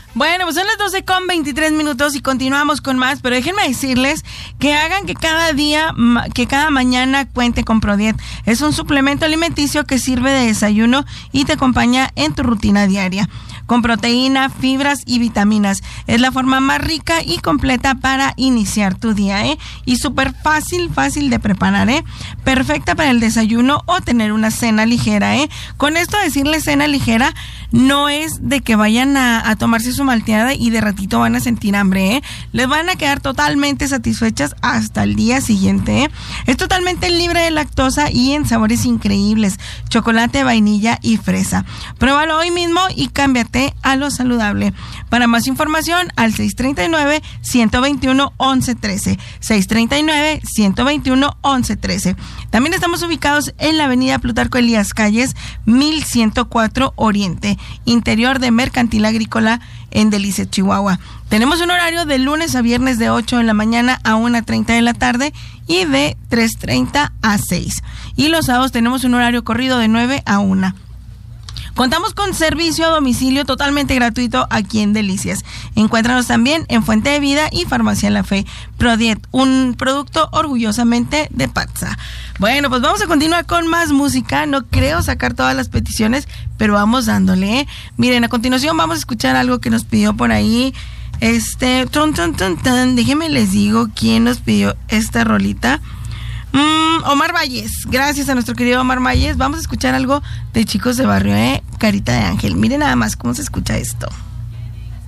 Bueno, pues son las 12:23 y continuamos con más, pero déjenme decirles que hagan que cada mañana cuente con ProDiet. Es un suplemento alimenticio que sirve de desayuno y te acompaña en tu rutina diaria, con proteína, fibras y vitaminas. Es la forma más rica y completa para iniciar tu día, y súper fácil de preparar, perfecta para el desayuno o tener una cena ligera, Con esto decirles cena ligera, no es de que vayan a tomarse su malteada y de ratito van a sentir hambre, Les van a quedar totalmente satisfechas hasta el día siguiente, Es totalmente libre de lactosa y en sabores increíbles: chocolate, vainilla y fresa. Pruébalo hoy mismo y cámbiate a lo saludable. Para más información, al 639-121-1113. 639-121-1113. También estamos ubicados en la avenida Plutarco Elías Calles, 1104 Oriente, interior de Mercantil Agrícola en Delicias, Chihuahua. Tenemos un horario de lunes a viernes de 8 de la mañana a 1:30 de la tarde y de 3:30 a 6. Y los sábados tenemos un horario corrido de 9 a 1. Contamos con servicio a domicilio totalmente gratuito aquí en Delicias. Encuéntranos también en Fuente de Vida y Farmacia La Fe. ProDiet, un producto orgullosamente de Patsa. Bueno, pues vamos a continuar con más música. No creo sacar todas las peticiones, pero vamos dándole, Miren, a continuación vamos a escuchar algo que nos pidió por ahí. Déjenme les digo quién nos pidió esta rolita. Omar Valles, gracias a nuestro querido Omar Valles. Vamos a escuchar algo de Chicos de Barrio, Carita de Ángel. Miren nada más cómo se escucha esto.